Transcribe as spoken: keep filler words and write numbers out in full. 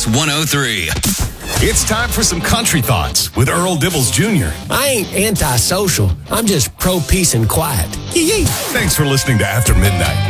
Kiss one oh three. It's time for some country thoughts with Earl Dibbles Junior I ain't antisocial. I'm just pro-peace and quiet. Yee-yee. Thanks for listening to After Midnight.